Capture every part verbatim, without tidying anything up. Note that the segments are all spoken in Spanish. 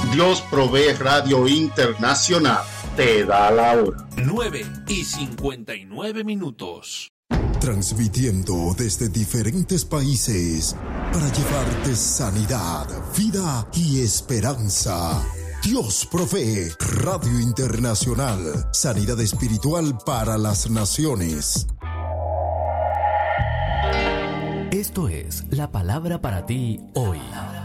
Dios Provee Radio Internacional te da la hora. nueve y cincuenta y nueve minutos. Transmitiendo desde diferentes países para llevarte sanidad, vida y esperanza. Dios Provee Radio Internacional. Sanidad espiritual para las naciones. Esto es la palabra para ti hoy.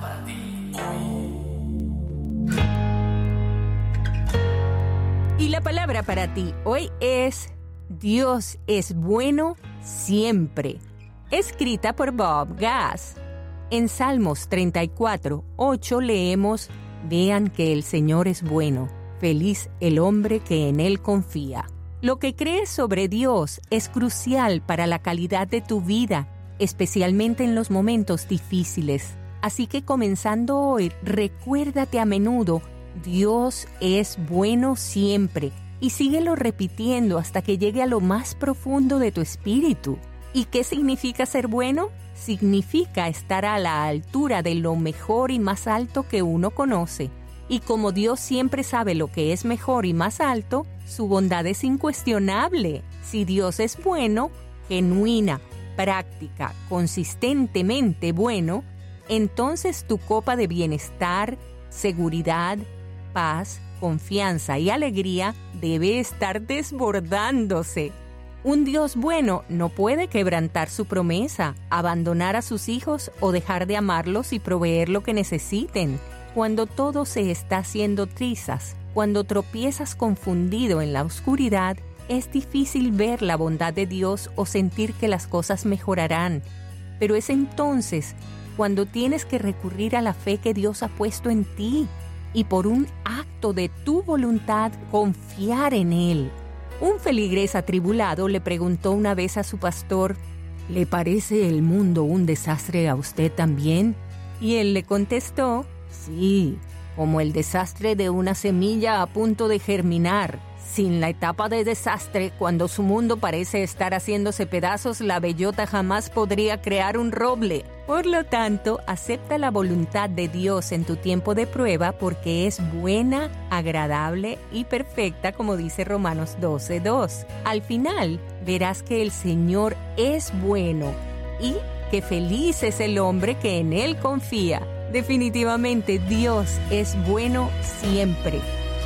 Y la palabra para ti hoy es Dios es bueno siempre. Escrita por Bob Gass. En Salmos treinta y cuatro, ocho leemos: Vean que el Señor es bueno, feliz el hombre que en Él confía. Lo que crees sobre Dios es crucial para la calidad de tu vida, especialmente en los momentos difíciles. Así que comenzando hoy, recuérdate a menudo, Dios es bueno siempre, y síguelo repitiendo hasta que llegue a lo más profundo de tu espíritu. ¿Y qué significa ser bueno? Significa estar a la altura de lo mejor y más alto que uno conoce. Y como Dios siempre sabe lo que es mejor y más alto, su bondad es incuestionable. Si Dios es bueno, genuina, práctica, consistentemente bueno, entonces tu copa de bienestar, seguridad, paz, confianza y alegría debe estar desbordándose. Un Dios bueno no puede quebrantar su promesa, abandonar a sus hijos o dejar de amarlos y proveer lo que necesiten. Cuando todo se está haciendo trizas, cuando tropiezas confundido en la oscuridad, es difícil ver la bondad de Dios o sentir que las cosas mejorarán. Pero es entonces cuando tienes que recurrir a la fe que Dios ha puesto en ti y por un acto de tu voluntad confiar en Él. Un feligrés atribulado le preguntó una vez a su pastor: ¿Le parece el mundo un desastre a usted también? Y él le contestó: sí, como el desastre de una semilla a punto de germinar. Sin la etapa de desastre, cuando su mundo parece estar haciéndose pedazos, la bellota jamás podría crear un roble. Por lo tanto, acepta la voluntad de Dios en tu tiempo de prueba porque es buena, agradable y perfecta, como dice Romanos doce dos. Al final, verás que el Señor es bueno y que feliz es el hombre que en Él confía. Definitivamente, Dios es bueno siempre.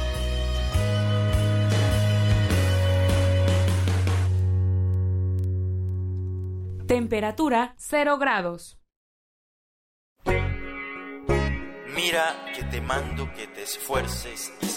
Temperatura cero grados. Mira que te mando que te esfuerces y